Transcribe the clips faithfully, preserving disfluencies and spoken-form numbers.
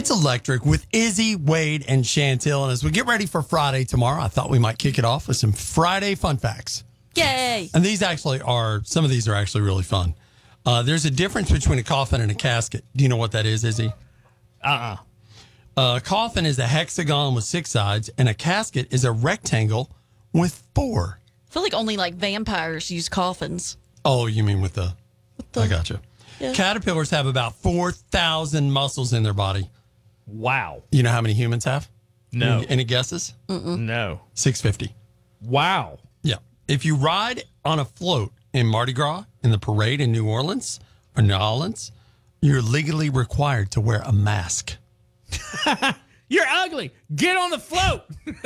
It's Electric with Izzy, Wade, and Chantel. And as we get ready for Friday tomorrow, I thought we might kick it off with some Friday fun facts. Yay! And these actually are, some of these are actually really fun. Uh, there's a difference between a coffin and a casket. Do you know what that is, Izzy? Uh-uh. A coffin is a hexagon with six sides, and a casket is a rectangle with four. I feel like only like vampires use coffins. Oh, you mean with the, With the I gotcha. Yeah. Caterpillars have about four thousand muscles in their body. Wow. You know how many humans have? No. Any, any guesses? No. six hundred fifty. Wow. Yeah. If you ride on a float in Mardi Gras in the parade in New Orleans or New Orleans, you're legally required to wear a mask. You're ugly. Get on the float.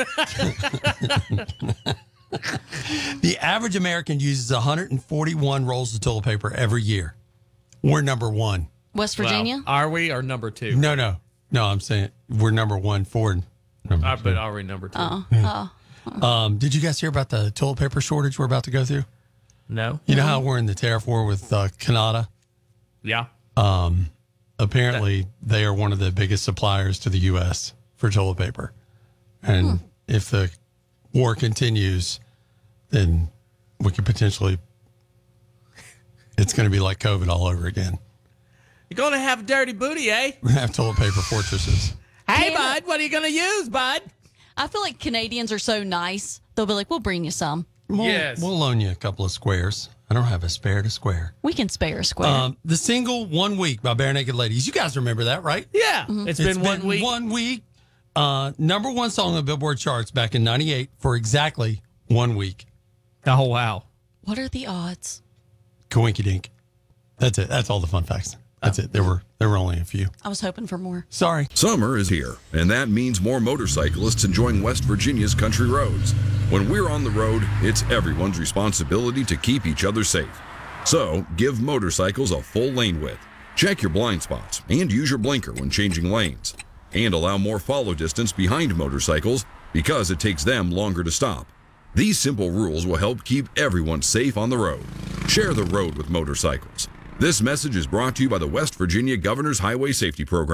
The average American uses one hundred forty-one rolls of toilet paper every year. We're number one. West Virginia? Well, are we or number two? No, no. No, I'm saying we're number one for number Uh, two. but are we number two? Oh. Oh. Um, did you guys hear about the toilet paper shortage we're about to go through? No. You know how we're in the tariff war with uh, Canada? Yeah. Apparently, they are one of the biggest suppliers to the U S for toilet paper. And if the war continues, then we could potentially, it's going to be like COVID all over again. You're going to have a dirty booty, eh? We're going to have toilet paper fortresses. Hey, Yeah. bud, what are you going to use, bud? I feel like Canadians are so nice. They'll be like, we'll bring you some. We'll, Yes. we'll loan you a couple of squares. I don't have a spare to square. We can spare a square. Um, the single One Week by Bare Naked Ladies. You guys remember that, right? Yeah. Mm-hmm. It's been one week. One week. Uh, number one song on the Billboard charts back in ninety-eight for exactly one week. Oh, wow. What are the odds? Coinky dink. That's it. That's all the fun facts. That's it. There were there were only a few. I was hoping for more. Sorry. Summer is here, and that means more motorcyclists enjoying West Virginia's country roads. When we're on the road, it's everyone's responsibility to keep each other safe. So, give motorcycles a full lane width. Check your blind spots and use your blinker when changing lanes. And allow more follow distance behind motorcycles because it takes them longer to stop. These simple rules will help keep everyone safe on the road. Share the road with motorcycles. This message is brought to you by the West Virginia Governor's Highway Safety Program.